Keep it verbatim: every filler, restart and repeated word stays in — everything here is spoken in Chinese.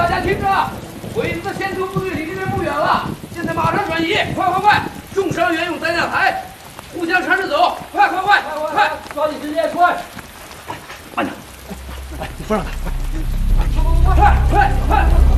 大家听着，鬼子的先头部队离这边不远了，现在马上转移，快快快！重伤员用担架抬，互相搀着走，快快快快快！抓紧时间，快！ 慢点，哎，你扶上他， 快快快快！